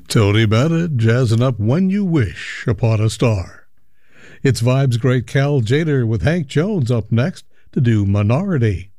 Tony Bennett jazzing up When You Wish Upon a Star. It's Vibe's great Cal Jader with Hank Jones up next to do Minority.